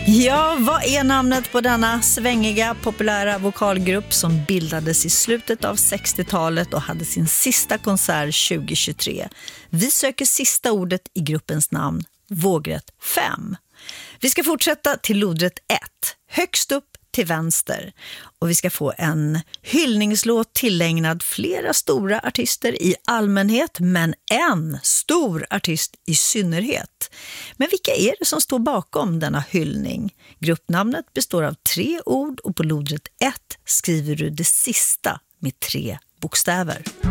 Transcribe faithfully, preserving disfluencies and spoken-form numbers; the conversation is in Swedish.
Ja, vad är namnet på denna svängiga, populära vokalgrupp som bildades i slutet av sextiotalet och hade sin sista konsert tjugohundratjugotre? Vi söker sista ordet i gruppens namn, vågrätt fem. Vi ska fortsätta till lodrätt ett, högst upp till vänster. Och vi ska få en hyllningslåt tillägnad flera stora artister i allmänhet, men en stor artist i synnerhet. Men vilka är det som står bakom denna hyllning? Gruppnamnet består av tre ord och på lodrätt ett skriver du det sista med tre bokstäver.